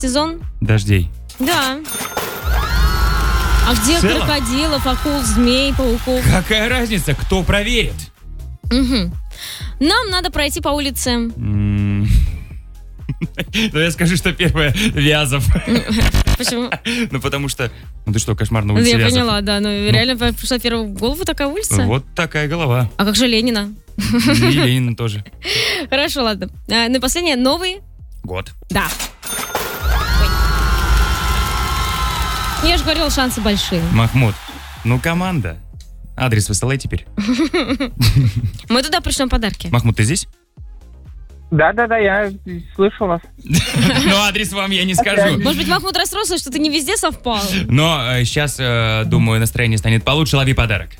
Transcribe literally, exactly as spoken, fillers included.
сезон? Дождей. Да. А где крокодилов, акул, змей, пауков? Какая разница, кто проверит? Угу. Нам надо пройти по улице. Ну, я скажу, что первое — Вязов. Почему? Ну, потому что... Ну, ты что, кошмар на улице Я Вязов? поняла, да. Ну, реально пришла первая в голову такая улица? Вот такая голова. А как же Ленина? И Ленина тоже. Хорошо, ладно. А, ну и последнее. Новый? Год. Да. Ой. Я же говорила, шансы большие. Махмуд, ну команда. Адрес высылай теперь. Мы туда пришлем подарки. Махмуд, ты здесь? Да-да-да, я слышу вас. Ну, адрес вам я не скажу. Может быть, Махмуд расстроился, что ты не везде совпал? Но сейчас, думаю, настроение станет получше. Лови подарок.